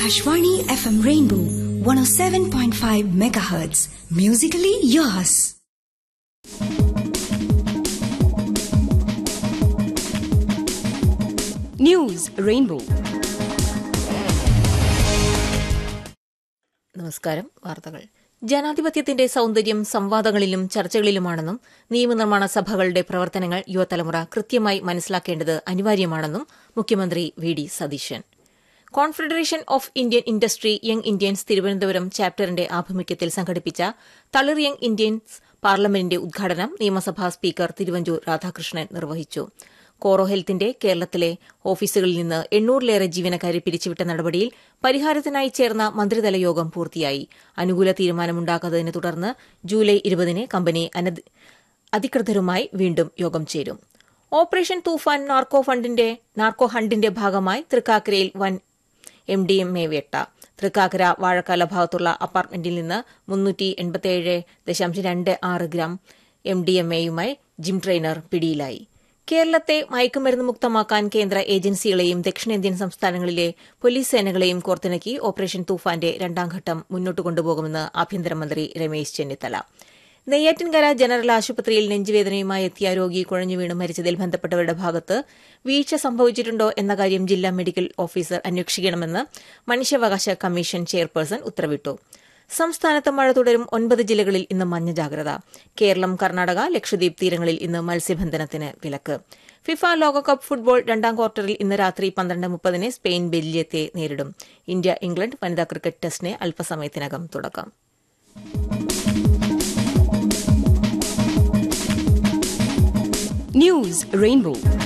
Akashvani FM Rainbow 107.5 megahertz. Musically yours. News Rainbow. നമസ്കാരം. വാർത്തകൾ. ജനാധിപത്യത്തിന്റെ സൌന്ദര്യം സംവാദങ്ങളിലും ചർച്ചകളിലുമാണെന്നും നിയമനിർമ്മാണ സഭകളുടെ പ്രവർത്തനങ്ങൾ യുവതലമുറ കൃത്യമായി മനസ്സിലാക്കേണ്ടത് അനിവാര്യമാണെന്നും മുഖ്യമന്ത്രി V D Satheesan. Confederation of Indian industry young Indians Thiruvananthapuram ചാപ്റ്ററിന്റെ ആഭിമുഖ്യത്തിൽ സംഘടിപ്പിച്ച തളിർ യങ് ഇന്ത്യൻസ് പാർലമെന്റിന്റെ ഉദ്ഘാടനം നിയമസഭാ സ്പീക്കർ തിരുവഞ്ചൂർ രാധാകൃഷ്ണൻ നിർവഹിച്ചു. കോറോ ഹെൽത്തിന്റെ കേരളത്തിലെ ഓഫീസുകളിൽ നിന്ന് 800-ലേറെ ജീവനക്കാരെ പിരിച്ചുവിട്ട നടപടിയിൽ പരിഹാരത്തിനായി ചേർന്ന മന്ത്രിതല യോഗം പൂർത്തിയായി. അനുകൂല തീരുമാനമുണ്ടാകാത്തതിനെ തുടർന്ന് ജൂലൈ 20-ന് കമ്പനി അധികൃതരുമായി വീണ്ടും യോഗം ചേരും. ഓപ്പറേഷൻ തൂഫാൻ നാർക്കോ ഹണ്ടിന്റെ ഭാഗമായി തൃക്കാക്കരയിൽ വൻ MDMA വേട്ട. തൃക്കാക്കര വാഴക്കാല ഭാഗത്തുള്ള അപ്പാർട്ട്മെന്റിൽ നിന്ന് 387.26 ഗ്രാം MDMAയുമായി ജിം ട്രെയിനർ പിടിയിലായി. കേരളത്തെ മയക്കുമരുന്ന് മുക്തമാക്കാൻ കേന്ദ്ര ഏജൻസികളെയും ദക്ഷിണേന്ത്യൻ സംസ്ഥാനങ്ങളിലെ പോലീസ് സേനകളെയും കോർത്തിണക്കി ഓപ്പറേഷൻ തൂഫാന്റെ രണ്ടാംഘട്ടം മുന്നോട്ട് കൊണ്ടുപോകുമെന്ന് ആഭ്യന്തരമന്ത്രി രമേശ് ചെന്നിത്തല. നെയ്യാറ്റിൻകര ജനറൽ ആശുപത്രിയിൽ നെഞ്ചുവേദനയുമായി എത്തിയ രോഗി കുഴഞ്ഞു വീണ് മരിച്ചതിൽ ബന്ധപ്പെട്ടവരുടെ ഭാഗത്ത് വീഴ്ച സംഭവിച്ചിട്ടുണ്ടോ എന്ന കാര്യം ജില്ലാ മെഡിക്കൽ ഓഫീസർ അന്വേഷിക്കണമെന്ന് മനുഷ്യാവകാശ കമ്മീഷൻ ചെയർപേഴ്സൺ ഉത്തരവിട്ടു. സംസ്ഥാനത്ത് മഴ തുടരും. 9 ജില്ലകളിൽ ഇന്ന് മഞ്ഞ ജാഗ്രത. കേരളം, കർണാടക, ലക്ഷദ്വീപ് തീരങ്ങളിൽ ഇന്ന് മത്സ്യബന്ധനത്തിന് വിലക്ക്. ഫിഫ ലോകകപ്പ് ഫുട്ബോൾ രണ്ടാം ക്വാർട്ടറിൽ ഇന്ന് രാത്രി 12:30 സ്പെയിൻ ബെൽജിയത്തെ നേരിടും. ഇന്ത്യ ഇംഗ്ലണ്ട് വനിതാ ക്രിക്കറ്റ് ടെസ്റ്റിന് അല്പസമയത്തിനകം തുടക്കം. News Rainbow.